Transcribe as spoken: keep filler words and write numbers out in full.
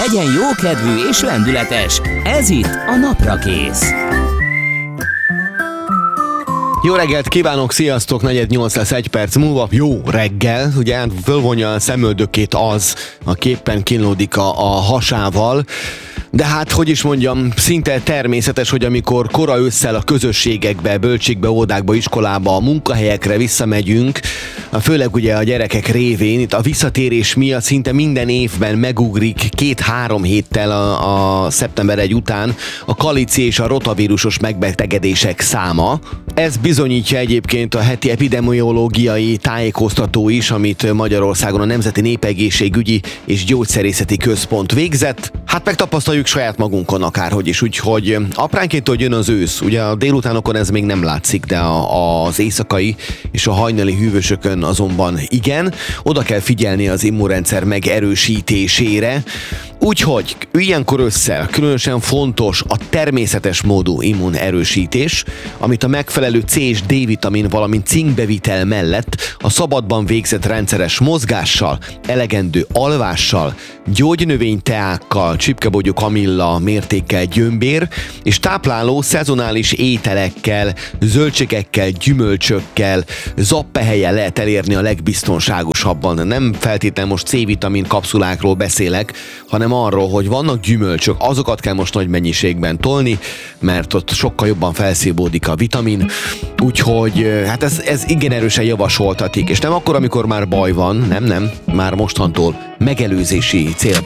legyen jókedvű és lendületes. Ez itt a Naprakész. Jó reggelt kívánok, sziasztok, negyed nyolc lesz egy perc múlva. Jó reggel, ugye fölvonja a szemöldökét az, aki éppen kínlódik a, a hasával. De hát, hogy is mondjam, szinte természetes, hogy amikor kora ősszel a közösségekbe, bölcségbe, óvodákba, iskolába, a munkahelyekre visszamegyünk, főleg ugye a gyerekek révén, itt a visszatérés miatt szinte minden évben megugrik két-három héttel a, a szeptember elseje után a kalici és a rotavírusos megbetegedések száma. Ez bizonyítja egyébként a heti epidemiológiai tájékoztató is, amit Magyarországon a Nemzeti Népegészségügyi és Gyógyszerészeti Központ végzett. Hát megtapasztaljuk saját magunkon akárhogy is, úgyhogy apránként, hogy jön az ősz, ugye a délutánokon ez még nem látszik, de a, az éjszakai és a hajnali hűvösökön azonban igen, oda kell figyelni az immunrendszer megerősítésére, úgyhogy ilyenkor össze különösen fontos a természetes módú immunerősítés, amit a megfelelő C és D-vitamin, valamint cinkbevitel mellett a szabadban végzett rendszeres mozgással, elegendő alvással, gyógynövényteákkal, csipkebogyó kamilla mértékkel gyömbér, és tápláló szezonális ételekkel, zöldségekkel, gyümölcsökkel, zappehelyen lehet elérni a legbiztonságosabban. Nem feltétlenül most C-vitamin kapszulákról beszélek, hanem arról, hogy vannak gyümölcsök, azokat kell most nagy mennyiségben tolni, mert ott sokkal jobban felszívódik a vitamin, úgyhogy hát ez, ez igen erősen javasoltatik, és nem akkor, amikor már baj van, nem, nem, már mostantól megelőzési célból